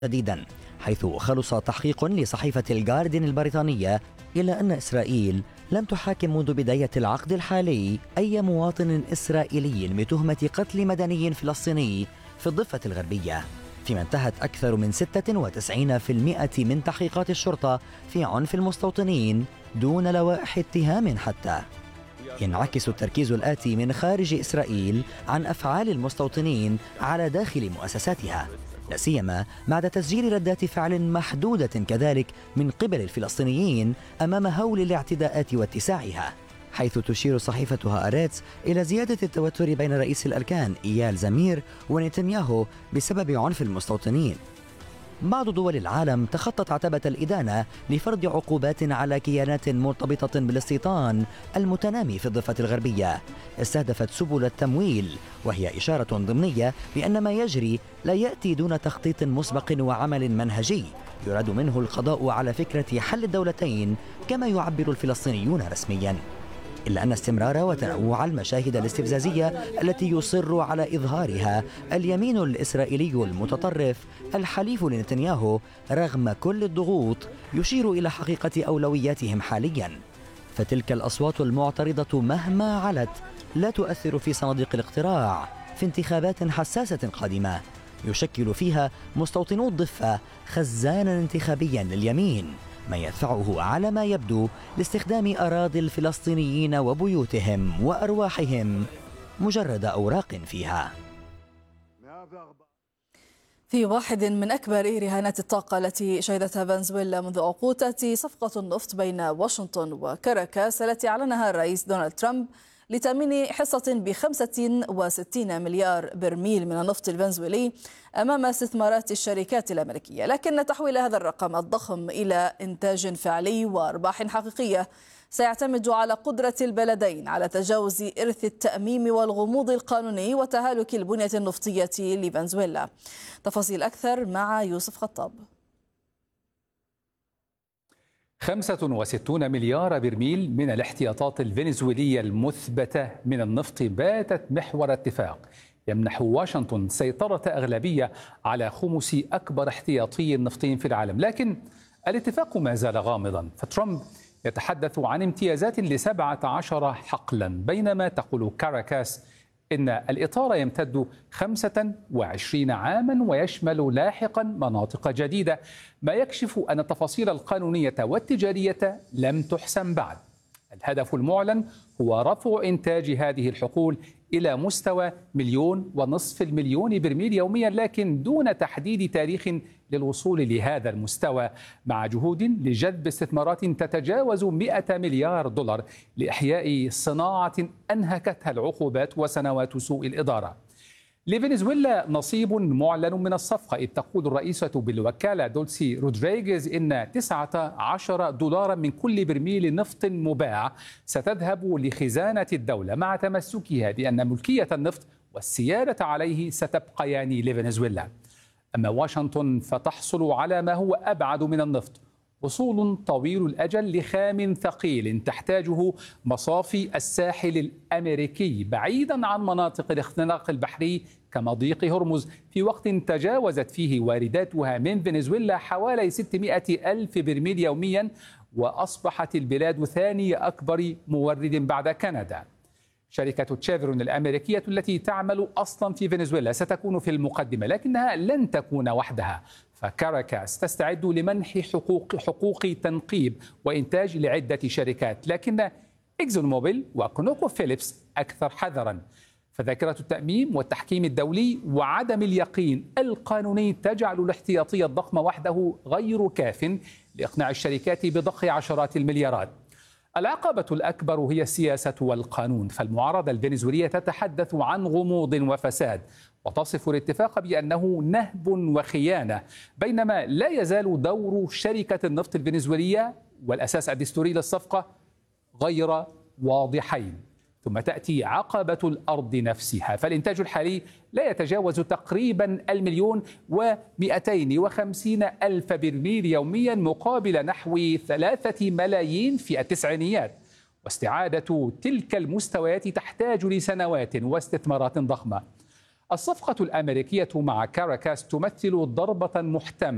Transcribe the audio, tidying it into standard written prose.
جديدا، حيث خلص تحقيق لصحيفة الجارديان البريطانية إلى أن إسرائيل لم تحاكم منذ بداية العقد الحالي أي مواطن إسرائيلي بتهمة قتل مدني فلسطيني في الضفة الغربية، فيما انتهت أكثر من 96% من تحقيقات الشرطة في عنف المستوطنين دون لوائح اتهام حتى. ينعكس التركيز الآتي من خارج إسرائيل عن أفعال المستوطنين على داخل مؤسساتها، لا سيما بعد تسجيل ردات فعل محدودة كذلك من قبل الفلسطينيين أمام هول الاعتداءات واتساعها، حيث تشير صحيفة هآرتز إلى زيادة التوتر بين رئيس الأركان إيال زمير ونتنياهو بسبب عنف المستوطنين. بعض دول العالم تخطت عتبة الإدانة لفرض عقوبات على كيانات مرتبطة بالاستيطان المتنامي في الضفة الغربية استهدفت سبل التمويل، وهي إشارة ضمنية بأن ما يجري لا يأتي دون تخطيط مسبق وعمل منهجي يراد منه القضاء على فكرة حل الدولتين كما يعبر الفلسطينيون رسمياً. إلا أن استمرار وتنوع المشاهد الاستفزازية التي يصر على إظهارها اليمين الإسرائيلي المتطرف الحليف لنتنياهو رغم كل الضغوط يشير إلى حقيقة أولوياتهم حاليا، فتلك الأصوات المعترضة مهما علت لا تؤثر في صناديق الاقتراع في انتخابات حساسة قادمة يشكل فيها مستوطنو الضفة خزانا انتخابيا لليمين، ما يدفعه على ما يبدو لاستخدام أراضي الفلسطينيين وبيوتهم وأرواحهم مجرد أوراق فيها. في واحد من أكبر رهانات الطاقة التي شهدتها فنزويلا منذ عقود تأتي صفقة النفط بين واشنطن وكاراكاس التي أعلنها الرئيس دونالد ترامب لتأمين حصة ب65 مليار برميل من النفط الفنزويلي أمام استثمارات الشركات الأمريكية، لكن تحويل هذا الرقم الضخم إلى إنتاج فعلي وأرباح حقيقية سيعتمد على قدرة البلدين على تجاوز إرث التأميم والغموض القانوني وتهالك البنية النفطية لفنزويلا. تفاصيل أكثر مع يوسف خطاب. 65 مليار برميل من الاحتياطات الفنزويلية المثبتة من النفط باتت محور اتفاق يمنح واشنطن سيطرة أغلبية على خمس أكبر احتياطي نفطي في العالم، لكن الاتفاق ما زال غامضا، فترامب يتحدث عن امتيازات ل17 حقلا، بينما تقول كاراكاس إن الإطار يمتد 25 عاما ويشمل لاحقا مناطق جديدة، ما يكشف أن التفاصيل القانونية والتجارية لم تحسم بعد. الهدف المعلن هو رفع إنتاج هذه الحقول إلى مستوى 1.5 مليون برميل يوميا، لكن دون تحديد تاريخ للوصول لهذا المستوى، مع جهود لجذب استثمارات تتجاوز 100 مليار دولار لإحياء صناعة أنهكتها العقوبات وسنوات سوء الإدارة. لفنزويلا نصيب معلن من الصفقة، إذ تقول الرئيسة بالوكالة دولسي رودريغيز إن 19 دولارا من كل برميل نفط مباع ستذهب لخزانة الدولة، مع تمسكها بأن ملكية النفط والسيادة عليه ستبقيان لفنزويلا. أما واشنطن فتحصل على ما هو أبعد من النفط، وصول طويل الأجل لخام ثقيل تحتاجه مصافي الساحل الأمريكي بعيدا عن مناطق الاختناق البحري كمضيق هرمز، في وقت تجاوزت فيه وارداتها من فنزويلا حوالي 600 ألف برميل يوميا، وأصبحت البلاد ثاني أكبر مورد بعد كندا. شركة تشيفرون الأمريكية التي تعمل أصلا في فنزويلا ستكون في المقدمة، لكنها لن تكون وحدها، فكاراكاس تستعد لمنح حقوق تنقيب وإنتاج لعدة شركات، لكن إكزون موبيل وكونوكو فيليبس أكثر حذرا، فذاكرة التأميم والتحكيم الدولي وعدم اليقين القانوني تجعل الاحتياطي الضخم وحده غير كاف لإقناع الشركات بضخ عشرات المليارات. العقبة الأكبر هي السياسة والقانون، فالمعارضة الفنزويلية تتحدث عن غموض وفساد وتصف الاتفاق بأنه نهب وخيانة، بينما لا يزال دور شركة النفط الفنزويلية والأساس الدستوري للصفقة غير واضحين. ثم تأتي عقبة الأرض نفسها، فالإنتاج الحالي لا يتجاوز تقريبا 1,250,000 برميل يوميا مقابل نحو 3 ملايين في التسعينيات، واستعادة تلك المستويات تحتاج لسنوات واستثمارات ضخمة. الصفقة الأمريكية مع كاراكاس تمثل ضربة محتملة